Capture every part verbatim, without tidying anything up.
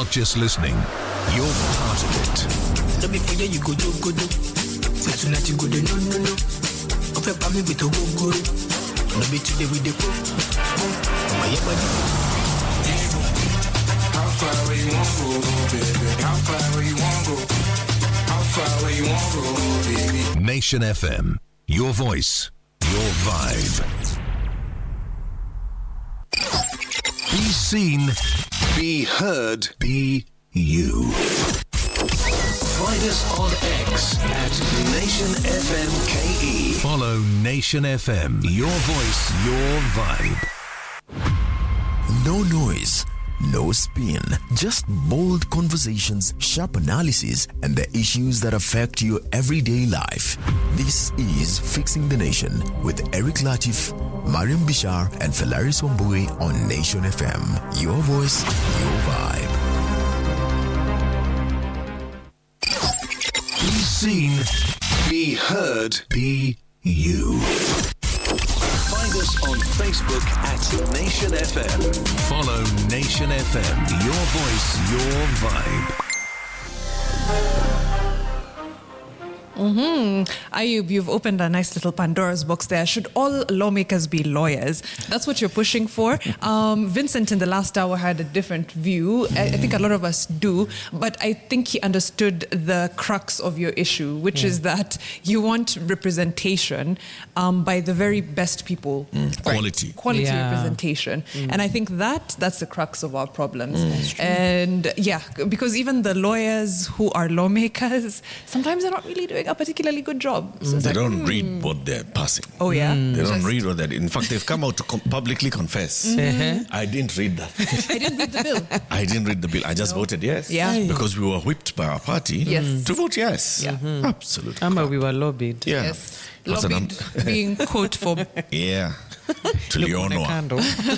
not just listening, you're part of it. No before you go do go do. Tonight you go do no no no. Open for me with a go go. No be today with the go. My body. How far away you want to go, baby? How far away you want to go? How far away you want to go, baby? Nation F M, your voice, your vibe. Be seen, be heard, be you. Find us on X at Nation F M K E. Follow Nation F M, your voice, your vibe. No noise, no spin, just bold conversations, sharp analysis, and the issues that affect your everyday life. This is Fixing the Nation with Eric Latif, Mariam Bishar, and Felaris Wambui on Nation F M. Your voice, your vibe. Be seen, be heard, be you. Find us on Facebook at Nation F M. Follow Nation F M, your voice, your vibe. Mm-hmm. Ayub, you've opened a nice little Pandora's box there. Should all lawmakers be lawyers? That's what you're pushing for. Um, Vincent in the last hour had a different view. I, I think a lot of us do, but I think he understood the crux of your issue, which mm. is that you want representation um, by the very best people. Mm. Quality. Right? Quality yeah. representation. Mm. And I think that that's the crux of our problems. Mm. And yeah, because even the lawyers who are lawmakers, sometimes they're not really doing a particularly good job. So they like, don't hmm. read what they're passing. Oh, yeah? Mm. They don't Just... read what they're... In fact, they've come out to com- publicly confess. Mm-hmm. I didn't read that. I didn't read the bill. I didn't read the bill. I just no. voted yes. Yeah. Because we were whipped by our party yes. to vote yes. Yeah. Mm-hmm. Absolutely. Ama we were lobbied. Yeah. Yes. Lobbied being quote for... Yeah. To Leonor.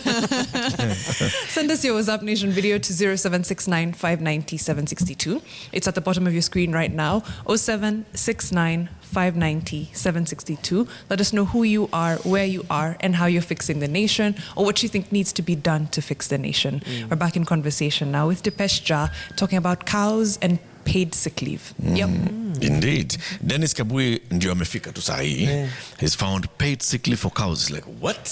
Send us your WhatsApp Nation video to zero seven six nine five nine zero seven six two. It's at the bottom of your screen right now. zero seven six nine five nine zero seven six two. Let us know who you are, where you are, and how you're fixing the nation, or what you think needs to be done to fix the nation. Mm. We're back in conversation now with Dipesh Jha, talking about cows and paid sick leave. Mm. Yep. Indeed. Dennis Kabui ndio amefika tu sahi. Yeah. He's found paid sick leave for cows. It's like, what?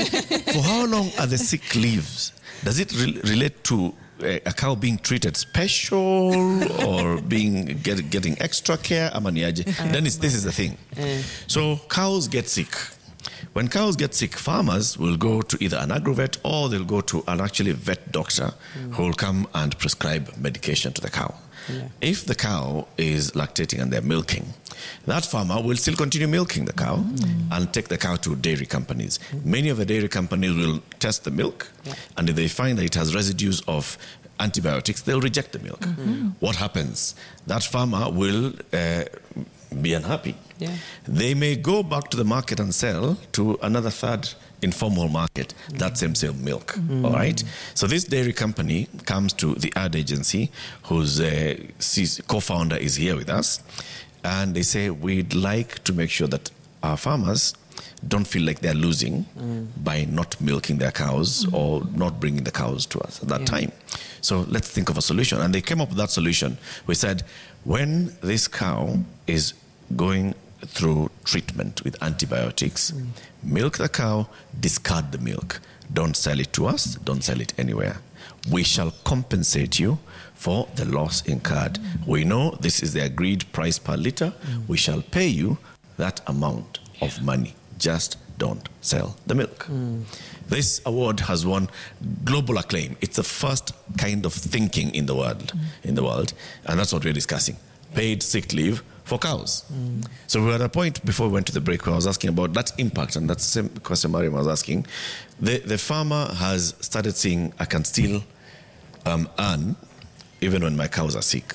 For how long are the sick leaves? Does it re- relate to a, a cow being treated special or being get, getting extra care? Amaniaje. Dennis, this is the thing. Yeah. So cows get sick. When cows get sick, farmers will go to either an agrovet or they'll go to an actually vet doctor mm. who will come and prescribe medication to the cow. Yeah. If the cow is lactating and they're milking, that farmer will still continue milking the cow mm. and take the cow to dairy companies. Mm. Many of the dairy companies will test the milk, yeah. and if they find that it has residues of antibiotics, they'll reject the milk. Mm-hmm. What happens? That farmer will uh, be unhappy. Yeah. They may go back to the market and sell to another third informal market mm. that same same milk. Mm. All right. So this dairy company comes to the ad agency, whose uh, co-founder is here with us, and they say, we'd like to make sure that our farmers don't feel like they're losing mm. by not milking their cows mm. or not bringing the cows to us at that yeah. time. So let's think of a solution. And they came up with that solution. We said, when this cow is going through treatment with antibiotics, mm. milk the cow, discard the milk. Don't sell it to us, don't sell it anywhere. We shall compensate you for the loss incurred. Mm. We know this is the agreed price per litre. Mm. We shall pay you that amount yeah. of money. Just don't sell the milk. Mm. This award has won global acclaim. It's the first kind of thinking in the world, mm. in the world, and that's what we're discussing. Paid sick leave for cows. Mm. So we were at a point before we went to the break where I was asking about that impact, and that's the same question Mariam was asking. The, the farmer has started saying, I can still um, earn even when my cows are sick.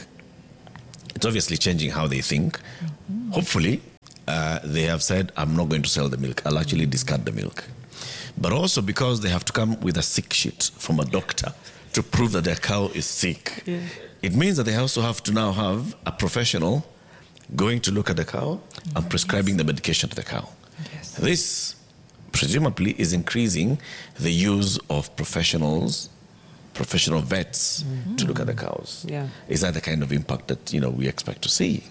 It's obviously changing how they think. Mm-hmm. Hopefully, uh, they have said, I'm not going to sell the milk. I'll actually discard the milk. But also because they have to come with a sick sheet from a doctor to prove that their cow is sick. Yeah. It means that they also have to now have a professional going to look at the cow and prescribing the medication to the cow. Yes. This, presumably, is increasing the use of professionals professional vets mm-hmm. to look at the cows. Yeah. Is that the kind of impact that, you know, we expect to see?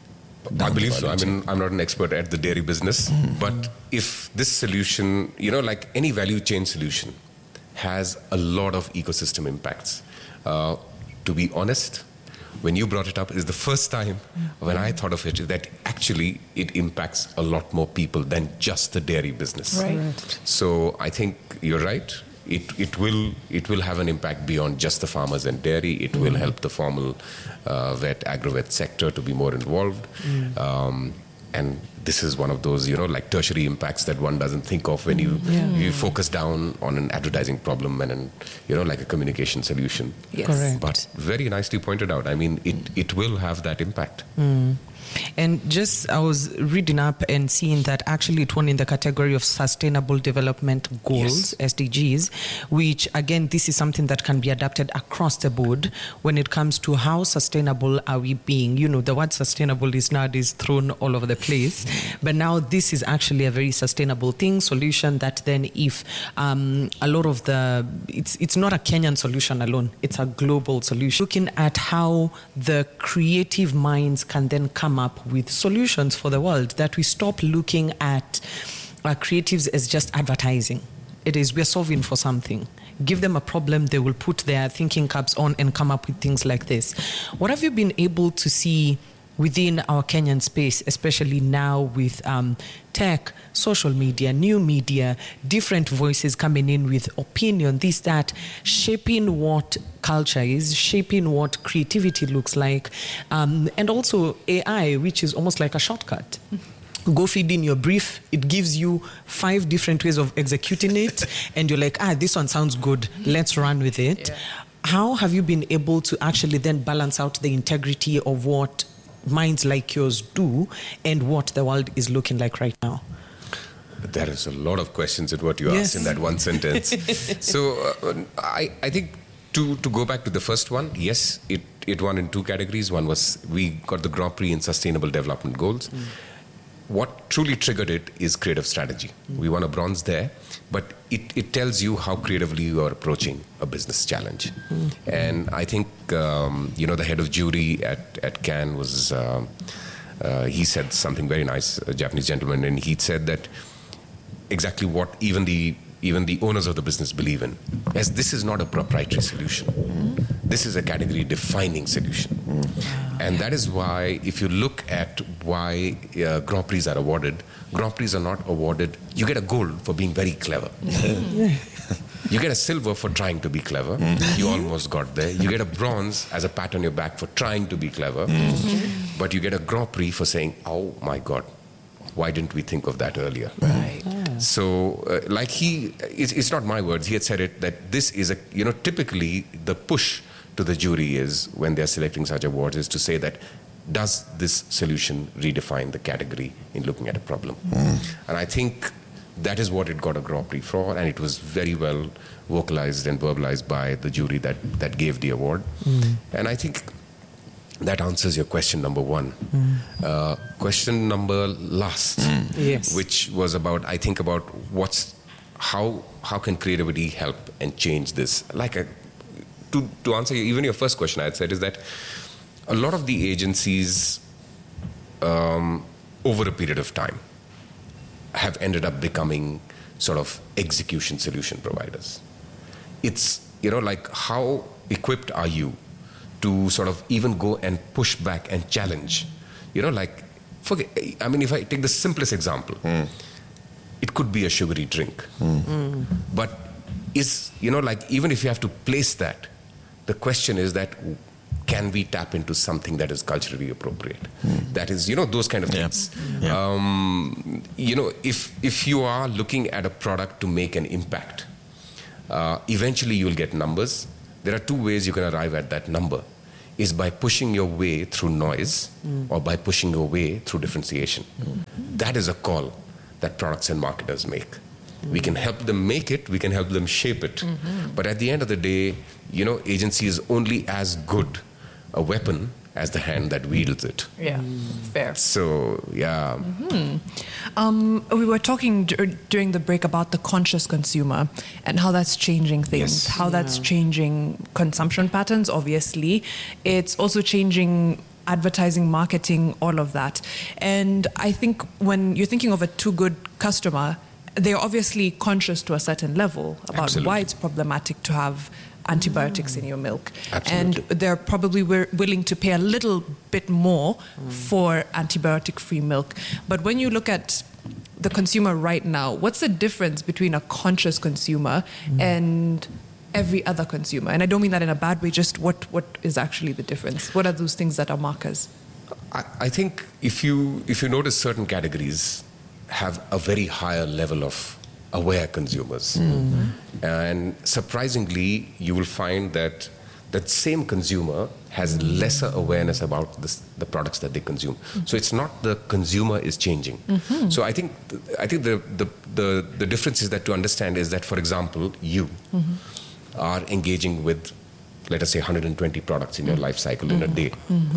I believe so. I mean, I'm not an expert at the dairy business, mm-hmm. but if this solution, you know, like any value chain solution, has a lot of ecosystem impacts. Uh, to be honest, when you brought it up, is the first time mm-hmm. when I thought of it that actually it impacts a lot more people than just the dairy business. Right. So I think you're right. It it will it will have an impact beyond just the farmers and dairy. It mm. will help the formal uh, vet, agro-vet sector to be more involved. Mm. Um, and this is one of those, you know, like tertiary impacts that one doesn't think of when you yeah. you focus down on an advertising problem and an, you know, like a communication solution. Yes. Correct. But very nicely pointed out. I mean, it, it will have that impact. Mm. And just, I was reading up and seeing that actually it won in the category of Sustainable Development Goals, yes. S D Gs, which again, this is something that can be adapted across the board when it comes to how sustainable are we being. You know, the word sustainable is nowadays thrown all over the place, but now this is actually a very sustainable thing, solution that then if um, a lot of the, it's, it's not a Kenyan solution alone, it's a global solution. Looking at how the creative minds can then come up with solutions for the world, that we stop looking at our creatives as just advertising. It is, we're solving for something. Give them a problem, they will put their thinking caps on and come up with things like this. What have you been able to see within our Kenyan space, especially now with um, tech, social media, new media, different voices coming in with opinion, this, that, shaping what culture is, shaping what creativity looks like, um, and also A I, which is almost like a shortcut. Go feed in your brief, it gives you five different ways of executing it, and you're like, ah, this one sounds good, let's run with it. Yeah. How have you been able to actually then balance out the integrity of what minds like yours do and what the world is looking like right now? There is a lot of questions in what you Yes. asked in that one sentence. So uh, I, I think to, to go back to the first one, yes, it, it won in two categories. One was we got the Grand Prix in Sustainable Development Goals. Mm. What truly triggered it is creative strategy. Mm. We won a bronze there, but it, it tells you how creatively you are approaching a business challenge. Mm. And I think, um, you know, the head of jury at, at Cannes was, uh, uh, he said something very nice, a Japanese gentleman, and he said that exactly what even the even the owners of the business believe in, as this is not a proprietary solution. Mm. This is a category defining solution. Mm. And that is why, if you look at why uh, Grand Prix are awarded, Grand Prix are not awarded, you get a gold for being very clever. Mm. You get a silver for trying to be clever. Mm. You almost got there. You get a bronze as a pat on your back for trying to be clever. Mm. But you get a Grand Prix for saying, oh my God, why didn't we think of that earlier? Right. Yeah. So, uh, like he, it's, it's not my words, he had said it, that this is a, you know, typically the push to the jury is, when they're selecting such awards, is to say that, does this solution redefine the category in looking at a problem? Mm. And I think that is what it got a Grand Prix for, and it was very well vocalized and verbalized by the jury that, that gave the award. Mm. And I think that answers your question number one. Mm. Uh, question number last, mm. yes. which was about, I think about what's, how how can creativity help and change this? Like a, to, to answer even your first question I had said is that a lot of the agencies um, over a period of time have ended up becoming sort of execution solution providers. It's, you know, like how equipped are you to sort of even go and push back and challenge, you know, like, forget, I mean, if I take the simplest example, mm. it could be a sugary drink. Mm. Mm. But is, you know, like, even if you have to place that, the question is that, can we tap into something that is culturally appropriate? Mm. That is, you know, those kind of things. Yeah. Yeah. Um, you know, if, if you are looking at a product to make an impact, uh, eventually you'll get numbers. There are two ways you can arrive at that number, is by pushing your way through noise mm. or by pushing your way through differentiation. Mm. That is a call that products and marketers make. Mm. We can help them make it, we can help them shape it. Mm-hmm. But at the end of the day, you know, agency is only as good a weapon as the hand that wields it. Yeah, fair. So, yeah. Um, we were talking dur- during the break about the conscious consumer and how that's changing things, Yes. how that's changing consumption patterns, obviously. It's also changing advertising, marketing, all of that. And I think when you're thinking of a too good customer, they're obviously conscious to a certain level about Absolutely. why it's problematic to have antibiotics in your milk. Absolutely. And they're probably wi- willing to pay a little bit more for antibiotic-free milk. But when you look at the consumer right now, what's the difference between a conscious consumer and every other consumer? And I don't mean that in a bad way, just what, what is actually the difference? What are those things that are markers? I, I think if you if you notice certain categories have a very higher level of aware consumers. And surprisingly, you will find that that same consumer has lesser awareness about this, the products that they consume. So it's not the consumer is changing. So I think I think the, the, the, the difference is that to understand is that, for example, you are engaging with, let us say, one hundred twenty products in your life cycle in a day.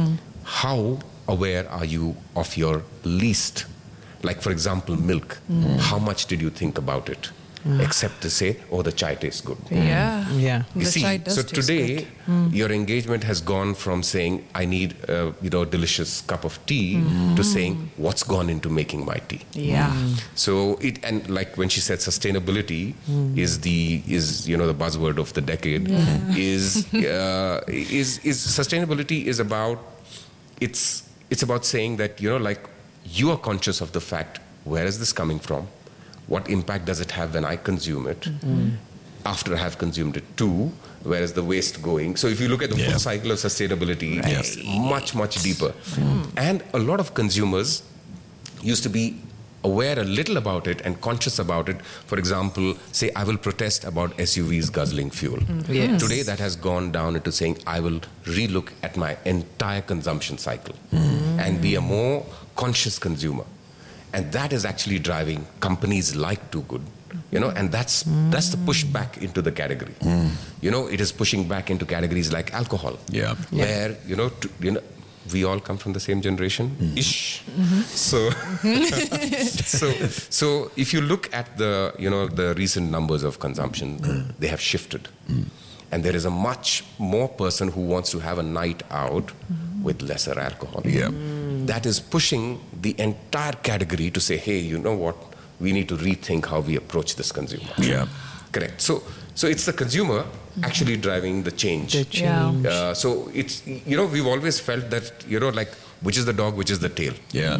How aware are you of your least? Like, for example, milk. How much did you think about it? Except to say, oh, the chai tastes good. Yeah. Yeah. You The see, chai does so taste today, good. your engagement has gone from saying, I need a you know, delicious cup of tea, to saying, what's gone into making my tea? Yeah. So it, and like when she said sustainability is the, is, you know, the buzzword of the decade, is, uh, is, is sustainability is about, it's, it's about saying that, you know, like, you are conscious of the fact, where is this coming from? What impact does it have when I consume it? After I have consumed it too, where is the waste going? So if you look at the Yeah. full cycle of sustainability, it's much, much deeper. And a lot of consumers used to be aware a little about it and conscious about it. For example, say, I will protest about S U Vs guzzling fuel. Yes. Today that has gone down into saying, I will relook at my entire consumption cycle and be a more conscious consumer. And that is actually driving companies like Too Good, you know, and that's that's the push back into the category. You know, it is pushing back into categories like alcohol, Yeah. where you know, to, you know, we all come from the same generation, ish. So, so, so if you look at the you know the recent numbers of consumption, they have shifted, and there is a much more person who wants to have a night out with lesser alcohol. Yeah. That is pushing the entire category to say, hey, you know what? We need to rethink how we approach this consumer. Yeah. Correct. So, so it's the consumer actually driving the change. The change. Uh, so it's, you know, we've always felt that, you know, like, which is the dog, which is the tail. Yeah.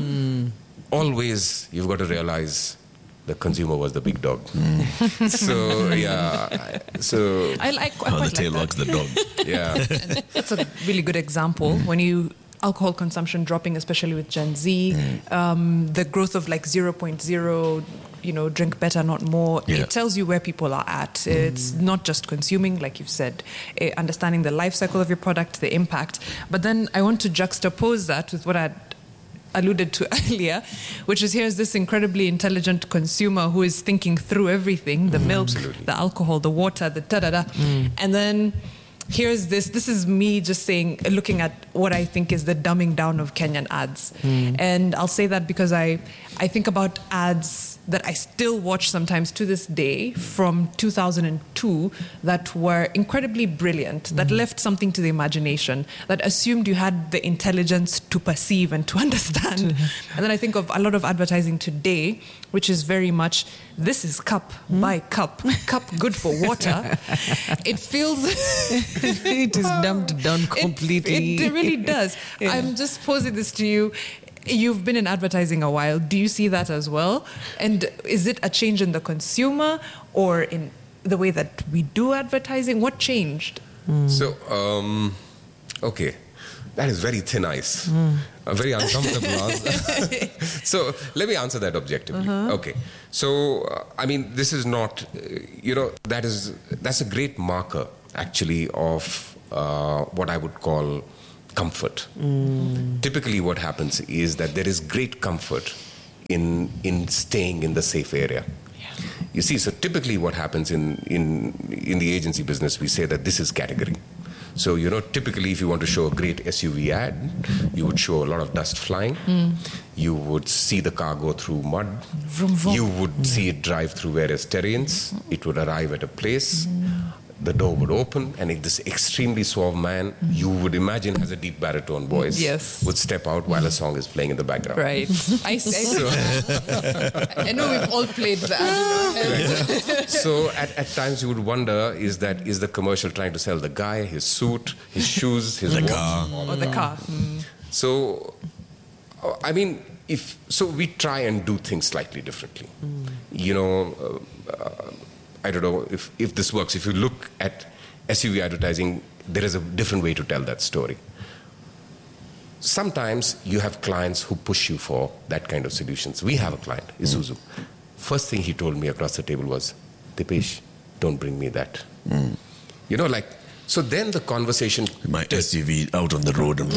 Always, you've got to realize the consumer was the big dog. So, yeah. So, I like I How quite the tail like wags that. the dog. yeah. That's a really good example. When you alcohol consumption dropping, especially with Gen Z, um, the growth of like zero point zero, you know, drink better, not more. Yeah. It tells you where people are at. It's not just consuming, like you've said, eh, understanding the life cycle of your product, the impact. But then I want to juxtapose that with what I'd alluded to earlier, which is here's this incredibly intelligent consumer who is thinking through everything, the milk, Absolutely. the alcohol, the water, the da-da-da. And then here's this, this is me just saying, looking at what I think is the dumbing down of Kenyan ads. And I'll say that because I, I think about ads that I still watch sometimes to this day from two thousand two that were incredibly brilliant, that left something to the imagination, that assumed you had the intelligence to perceive and to understand. And then I think of a lot of advertising today, which is very much, this is cup, buy cup, cup good for water. It feels... It is dumbed down It- completely. It, it really does. Yeah. I'm just posing this to you. You've been in advertising a while. Do you see that as well? And is it a change in the consumer or in the way that we do advertising? What changed? So, um, okay, that is very thin ice, a very uncomfortable answer. So, let me answer that objectively. Okay, so uh, I mean, this is not, uh, you know, that is that's a great marker actually of uh, what I would call comfort. Typically, what happens is that there is great comfort in in staying in the safe area. You see, so typically what happens in, in, in the agency business, we say that this is category. So, you know, typically if you want to show a great S U V ad, you would show a lot of dust flying. Mm. You would see the car go through mud. Vroom, vroom. You would mm. see it drive through various terrains. Mm. It would arrive at a place. Mm. The door would open, and it, this extremely suave man, mm. you would imagine has a deep baritone voice, yes. would step out while a song is playing in the background. Right. I, I, so, I know we've all played that. So at, at times you would wonder, is that is the commercial trying to sell the guy, his suit, his shoes, his the watch, car, or the car? Mm. So, I mean, if so, we try and do things slightly differently. Mm. You know. Uh, uh, I don't know if, if this works. If you look at S U V advertising, there is a different way to tell that story. Sometimes you have clients who push you for that kind of solutions. We have a client, Isuzu. Mm. First thing he told me across the table was, Dipesh, don't bring me that. Mm. You know, like, so then the conversation... My S U V out on the road and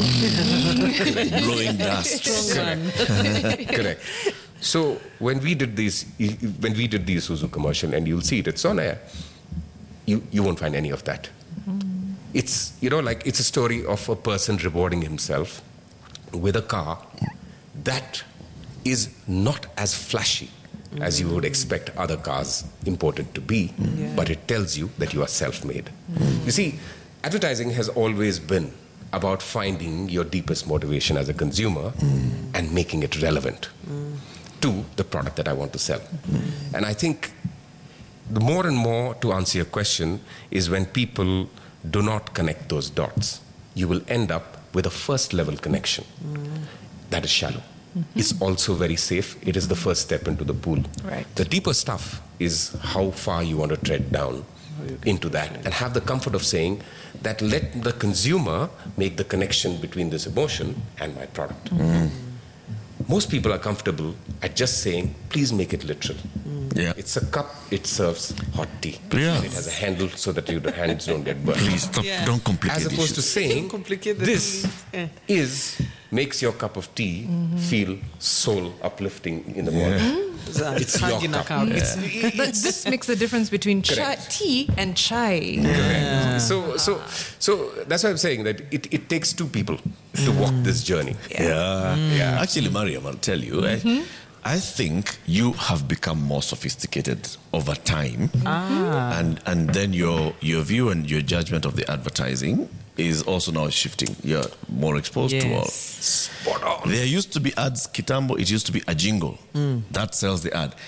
blowing dust. Correct. Correct. So when we did these, when we did the Isuzu commercial, and you'll see it, it's on air, you, you won't find any of that. Mm. It's, you know, like it's a story of a person rewarding himself with a car that is not as flashy mm. as you would expect other cars imported to be, mm. yeah. but it tells you that you are self-made. Mm. You see, advertising has always been about finding your deepest motivation as a consumer mm. and making it relevant. Mm. to the product that I want to sell. Mm-hmm. And I think the more and more, to answer your question, is when people do not connect those dots, you will end up with a first level connection mm. that is shallow. Mm-hmm. It's also very safe. It is the first step into the pool. Right. The deeper stuff is how far you want to tread down into that and have the comfort of saying that let the consumer make the connection between this emotion and my product. Mm. Most people are comfortable at just saying, please make it literal. Mm. Yeah. It's a cup, it serves hot tea. Yeah. And it has a handle so that your hands don't get burned. Please stop, yeah. don't complicate As opposed issues. to saying, this yeah. is, makes your cup of tea mm-hmm. feel soul uplifting in the morning. Yeah. Mm-hmm. It's your cup. Yeah. It's, it's, this makes the difference between chai, tea and chai. Yeah. So, so, so that's why I'm saying that it, it takes two people to walk this journey. Yeah. Yeah. Mm. yeah. Actually, Mariam, I'll tell you, mm-hmm. I, I think you have become more sophisticated over time. Ah. And and then your your view and your judgment of the advertising is also now shifting. You're more exposed yes. to all. Spot on. There used to be ads, Kitambo, it used to be a jingle. Mm. That sells the ad.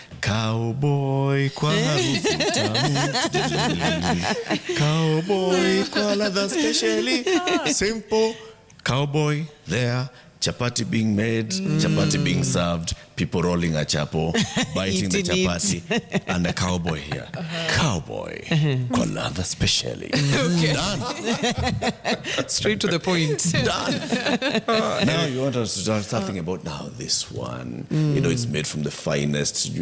Cowboy, kwa harufu tamu. Cowboy, kwa ladha specially. Simple. Cowboy, there. Chapati being made, mm. chapati being served, people rolling a chapo, biting the chapati, and a cowboy here. Uh-huh. Cowboy, kwa ladha specially. Okay. Done. Straight to the point. Done. Uh, now you want us to start something about now this one. Mm. You know, it's made from the finest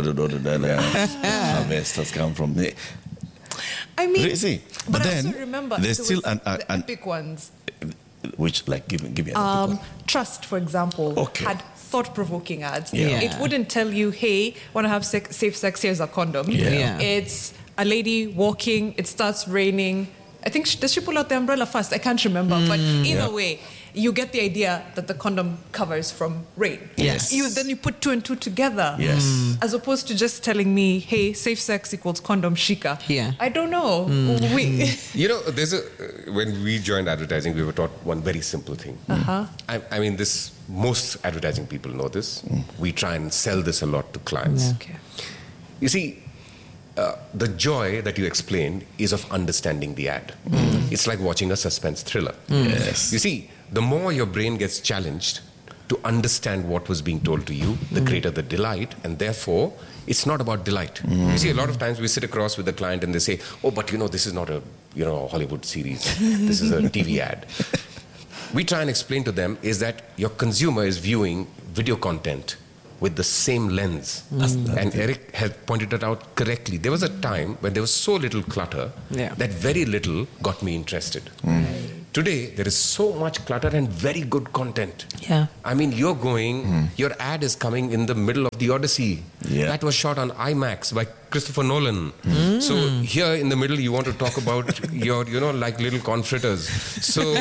harvest has come from there. I mean, see, but, but then also remember, there's still an, an, the an epic ones. Which, like, give, give me an um, epic one. Trust, for example, okay. had thought-provoking ads. Yeah. Yeah. It wouldn't tell you, hey, want to have sex, safe sex, here's a condom. Yeah. Yeah. It's a lady walking, it starts raining. I think, she, does she pull out the umbrella first? I can't remember. Mm. But either yeah. way, you get the idea that the condom covers from rain. Yes. You, then you put two and two together. Yes. Mm. As opposed to just telling me, hey, safe sex equals condom shika. Yeah. I don't know. Mm. We, you know, there's a, uh, when we joined advertising, we were taught one very simple thing. Uh-huh. I, I mean, this, most advertising people know this. Mm. We try and sell this a lot to clients. Yeah. Okay. You see, Uh, the joy that you explained is of understanding the ad. Mm. It's like watching a suspense thriller. Mm. Yes. You see, the more your brain gets challenged to understand what was being told to you, the mm. greater the delight, and therefore, it's not about delight. Mm. You see, a lot of times we sit across with the client and they say, oh, but you know, this is not a you know Hollywood series. This is a T V ad. We try and explain to them is that your consumer is viewing video content with the same lens. Mm. And Eric had pointed it out correctly. There was a time when there was so little clutter yeah. that very little got me interested. Mm. Today, there is so much clutter and very good content. Yeah. I mean, you're going, your ad is coming in the middle of the Odyssey. Yeah. That was shot on IMAX by Christopher Nolan. So here in the middle, you want to talk about your, you know, like little confritters. So,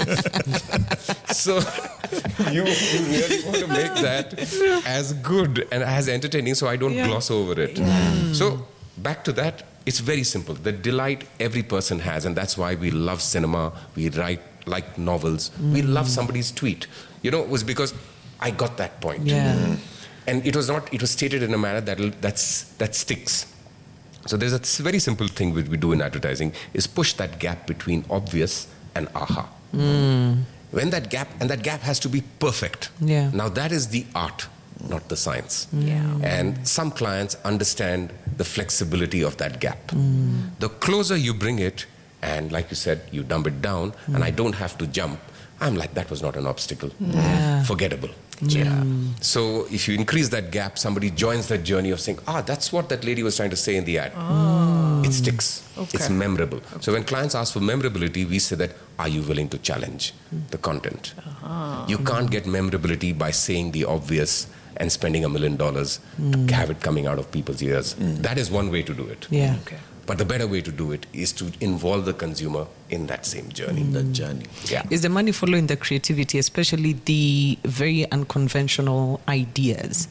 so you, you really want to make that as good and as entertaining so I don't Yeah. gloss over it. So back to that, it's very simple. The delight every person has, and that's why we love cinema, we write like novels, we love somebody's tweet. You know, it was because I got that point. Yeah. And it was not, it was stated in a manner that that's, that sticks. So there's a very simple thing we, we do in advertising is push that gap between obvious and aha. When that gap, and that gap has to be perfect. Yeah. Now that is the art, not the science. Yeah. And some clients understand the flexibility of that gap. The closer you bring it, and like you said, you dumb it down, and I don't have to jump, I'm like, that was not an obstacle. Yeah. Forgettable. Yeah. So if you increase that gap, somebody joins that journey of saying, ah, that's what that lady was trying to say in the ad. It sticks. Okay. It's memorable. So when clients ask for memorability, we say that, are you willing to challenge the content? You can't get memorability by saying the obvious and spending a million dollars to have it coming out of people's ears. That is one way to do it. Yeah. Okay. But the better way to do it is to involve the consumer in that same journey. That journey. Yeah. Is the money following the creativity, especially the very unconventional ideas?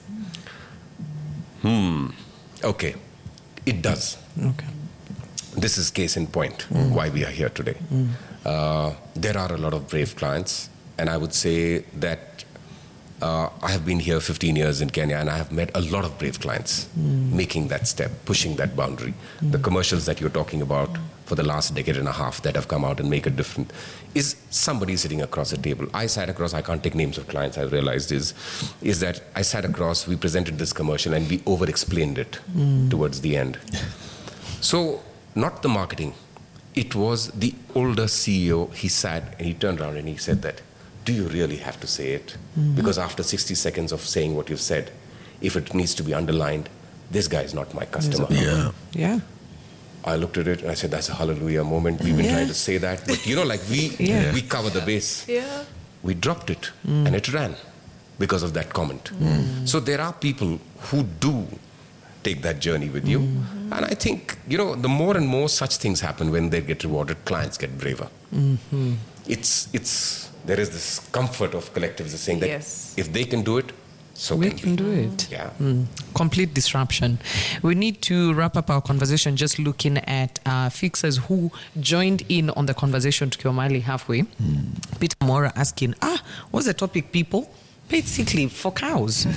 Okay. It does. Okay. This is case in point why we are here today. Uh, there are a lot of brave clients, and I would say that uh, I have been here fifteen years in Kenya, and I have met a lot of brave clients making that step, pushing that boundary. The commercials that you're talking about for the last decade and a half that have come out and make a difference is somebody sitting across a table. I sat across, I can't take names of clients, I realized is, is that I sat across, we presented this commercial, and we over-explained it towards the end. So, not the marketing. It was the older C E O. He sat and he turned around and he said that, do you really have to say it? Because after sixty seconds of saying what you've said, if it needs to be underlined, this guy is not my customer. Yeah. Yeah. I looked at it and I said, that's a hallelujah moment. We've been Yeah. trying to say that. But you know, like we, Yeah. we cover the base. Yeah. We dropped it and it ran because of that comment. So there are people who do take that journey with you. And I think, you know, the more and more such things happen when they get rewarded, clients get braver. It's, it's, there is this comfort of collectives saying that Yes. if they can do it, so We can, can we. do it. Yeah. Complete disruption. We need to wrap up our conversation just looking at uh, fixers who joined in on the conversation to Kiomali halfway. Peter Mora asking, ah, what's the topic, people? Paid sick leave for cows.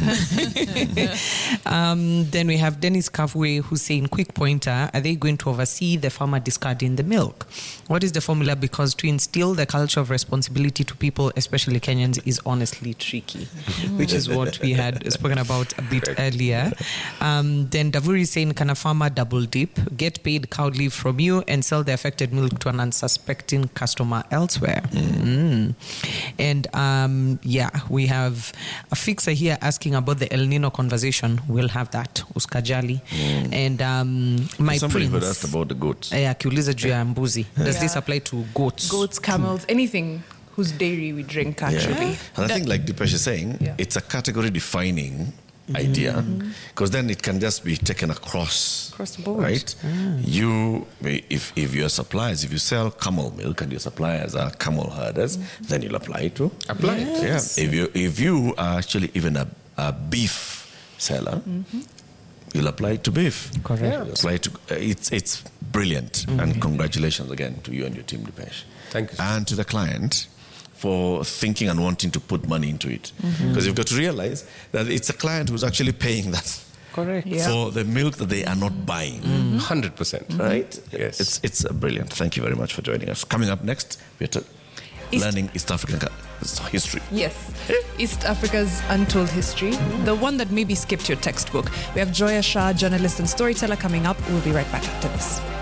um, then we have Dennis Kavwe who's saying, quick pointer, are they going to oversee the farmer discarding the milk? What is the formula? Because to instill the culture of responsibility to people, especially Kenyans, is honestly tricky, which is what we had spoken about a bit earlier. Um, then Davuri is saying, can a farmer double dip, get paid cow leave from you and sell the affected milk to an unsuspecting customer elsewhere? Mm. And um, yeah, we have a fixer here asking about the El Nino conversation. We'll have that. Uskajali. Mm. And um, my Somebody prince. could ask about the goats. Eh, akiuliza juu ya mbuzi. Does Yeah. this apply to goats? Goats, camels, anything whose dairy we drink, actually. And I think, like Dipesh is saying, Yeah. it's a category defining idea, because then it can just be taken across, Across the board. right? You, if if your suppliers, if you sell camel milk and your suppliers are camel herders, then you'll apply it to Apply it. Yeah. If you if you are actually even a, a beef seller, you'll apply it to beef. Correct. You'll apply it to, uh, it's it's brilliant, and congratulations again to you and your team, Dipesh. Thank you. And to the client for thinking and wanting to put money into it. Because you've got to realize that it's a client who's actually paying that Correct. Yeah. for the milk that they are not buying. one hundred percent. Right? Yes. It's it's uh, brilliant. Thank you very much for joining us. Coming up next, we're t- East- learning East African ca- history. Yes. East Africa's untold history, the one that maybe skipped your textbook. We have Joya Shah, journalist and storyteller, coming up. We'll be right back after this.